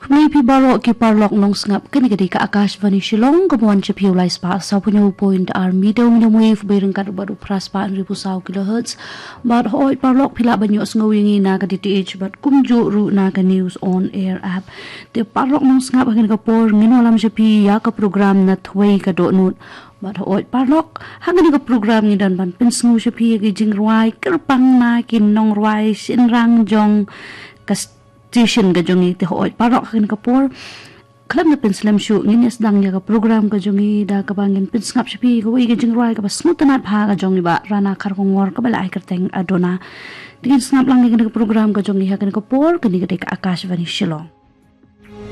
Maybe barok ki parlok nong sngap kini kadi ka Akashvani Shillong kemuan cepiu lai spa sau punyo point ar mido minum wave bereng kat baru praspa 1000 kHz but hoi parlok pila banyo ngawingi na ka DTH but kumju ru na ka news on air app te parlok nong sngap kini ka por ngino lam cepi ya ka program na thwei ka do nut but hoi parlok hangani ka program ni dan ban pensngu cepi gi jingruai kerpang na kin nong ruai sinrang jong ka station ka jongi te hoi parok kin kapor klam na penslam shu ngin dang ya ka program ka jongi da ka bangin pensngap shapi ka wi ka jingrai ka smutanat pha ka jongi ba rana khar ko ngor ka bala ai kerteng adona tingin snap lang ka program ka jongi ha kin kapor kini ka Akashvani Shillong.